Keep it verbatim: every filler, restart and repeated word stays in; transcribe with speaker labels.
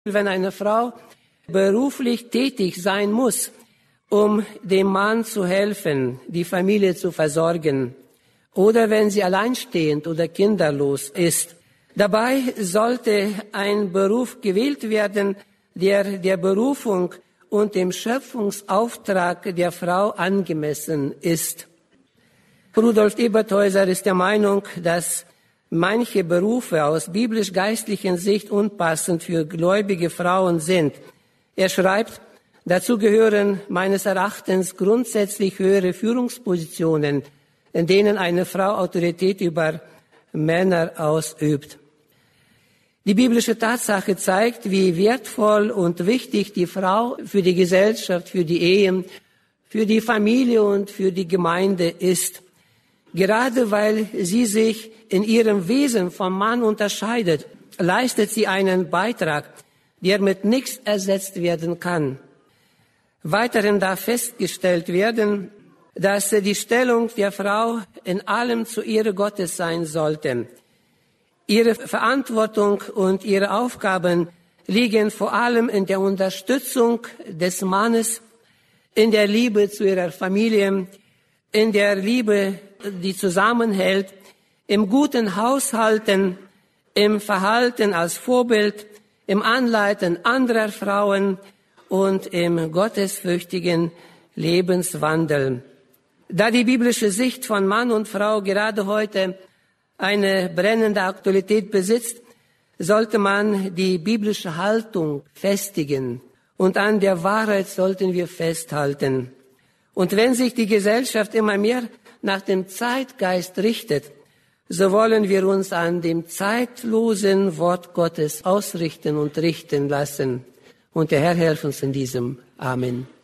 Speaker 1: Wenn eine Frau beruflich tätig sein muss, um dem Mann zu helfen, die Familie zu versorgen, oder wenn sie alleinstehend oder kinderlos ist. Dabei sollte ein Beruf gewählt werden, der der Berufung und dem Schöpfungsauftrag der Frau angemessen ist. Rudolf Eberthäuser ist der Meinung, dass manche Berufe aus biblisch-geistlichen Sicht unpassend für gläubige Frauen sind. Er schreibt, dazu gehören meines Erachtens grundsätzlich höhere Führungspositionen, in denen eine Frau Autorität über Männer ausübt. Die biblische Tatsache zeigt, wie wertvoll und wichtig die Frau für die Gesellschaft, für die Ehe, für die Familie und für die Gemeinde ist. Gerade weil sie sich in ihrem Wesen vom Mann unterscheidet, leistet sie einen Beitrag, der mit nichts ersetzt werden kann. Weiterhin darf festgestellt werden, dass die Stellung der Frau in allem zur Ehre Gottes sein sollte. Ihre Verantwortung und ihre Aufgaben liegen vor allem in der Unterstützung des Mannes, in der Liebe zu ihrer Familie, in der Liebe, die zusammenhält, im guten Haushalten, im Verhalten als Vorbild, im Anleiten anderer Frauen und im gottesfürchtigen Lebenswandel. Da die biblische Sicht von Mann und Frau gerade heute eine brennende Aktualität besitzt, sollte man die biblische Haltung festigen und an der Wahrheit sollten wir festhalten. Und wenn sich die Gesellschaft immer mehr nach dem Zeitgeist richtet, so wollen wir uns an dem zeitlosen Wort Gottes ausrichten und richten lassen. Und der Herr helfe uns in diesem. Amen.